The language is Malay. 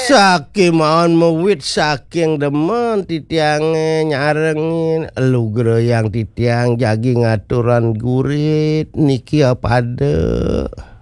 Saking maon mewit saking demen titiange nyarengin elu gereyang titiang jagi ngaturan gurit niki apa ada